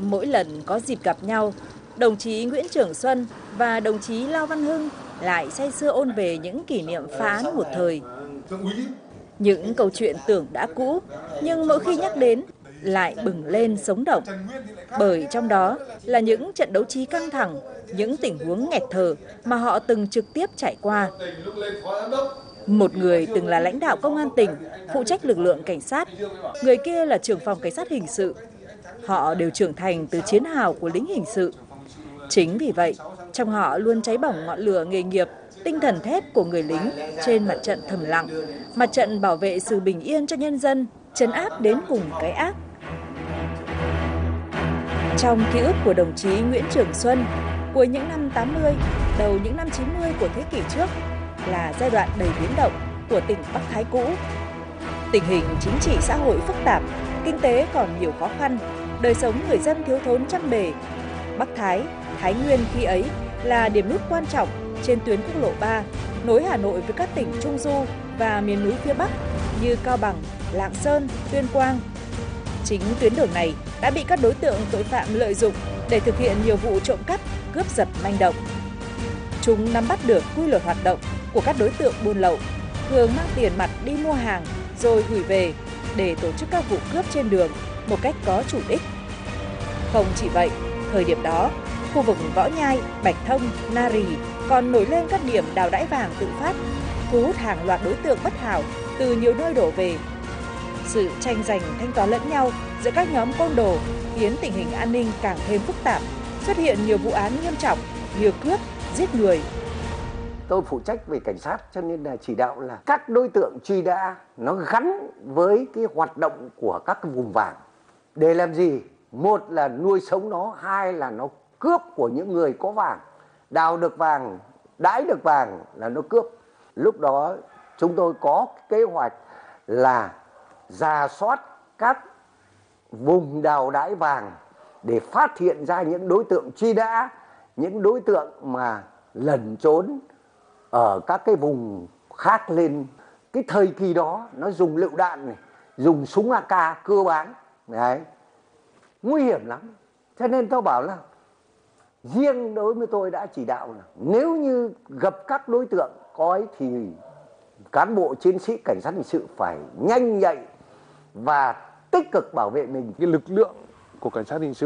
Mỗi lần có dịp gặp nhau, đồng chí Nguyễn Trường Xuân và đồng chí Lao Văn Hưng lại say sưa ôn về những kỷ niệm phá án một thời. Những câu chuyện tưởng đã cũ, nhưng mỗi khi nhắc đến lại bừng lên sống động. Bởi trong đó là những trận đấu trí căng thẳng, những tình huống nghẹt thở mà họ từng trực tiếp trải qua. Một người từng là lãnh đạo công an tỉnh, phụ trách lực lượng cảnh sát, người kia là trưởng phòng cảnh sát hình sự. Họ đều trưởng thành từ chiến hào của lính hình sự. Chính vì vậy, trong họ luôn cháy bỏng ngọn lửa nghề nghiệp, tinh thần thép của người lính trên mặt trận thầm lặng, mặt trận bảo vệ sự bình yên cho nhân dân, trấn áp đến cùng cái ác. Trong ký ức của đồng chí Nguyễn Trường Xuân, cuối những năm 80, đầu những năm 90 của thế kỷ trước là giai đoạn đầy biến động của tỉnh Bắc Thái cũ. Tình hình chính trị xã hội phức tạp, kinh tế còn nhiều khó khăn, đời sống người dân thiếu thốn trăm bề. Bắc Thái, Thái Nguyên khi ấy là điểm nút quan trọng trên tuyến quốc lộ 3, nối Hà Nội với các tỉnh Trung Du và miền núi phía Bắc như Cao Bằng, Lạng Sơn, Tuyên Quang. Chính tuyến đường này đã bị các đối tượng tội phạm lợi dụng để thực hiện nhiều vụ trộm cắp, cướp giật manh động. Chúng nắm bắt được quy luật hoạt động của các đối tượng buôn lậu, thường mang tiền mặt đi mua hàng rồi gửi về để tổ chức các vụ cướp trên đường một cách có chủ đích. Không chỉ vậy, thời điểm đó, khu vực Võ Nhai, Bạch Thông, Na Rì còn nổi lên các điểm đào đãi vàng tự phát, thu hút hàng loạt đối tượng bất hảo từ nhiều nơi đổ về. Sự tranh giành thanh toán lẫn nhau giữa các nhóm côn đồ khiến tình hình an ninh càng thêm phức tạp, xuất hiện nhiều vụ án nghiêm trọng như cướp, giết người. Tôi phụ trách về cảnh sát cho nên là chỉ đạo là các đối tượng truy nã nó gắn với cái hoạt động của các cái vùng vàng. Để làm gì? Một là nuôi sống nó, hai là nó cướp của những người có vàng. Đào được vàng, đãi được vàng là nó cướp. Lúc đó chúng tôi có kế hoạch là rà soát các vùng đào đãi vàng để phát hiện ra những đối tượng truy nã, những đối tượng mà lẩn trốn ở các cái vùng khác lên. Cái thời kỳ đó nó dùng lựu đạn này, dùng súng AK cưa báng. Đấy. Nguy hiểm lắm. Cho nên tôi bảo là riêng đối với tôi đã chỉ đạo là nếu như gặp các đối tượng có ấy thì cán bộ chiến sĩ cảnh sát hình sự phải nhanh nhạy và tích cực bảo vệ mình. Cái lực lượng của cảnh sát hình sự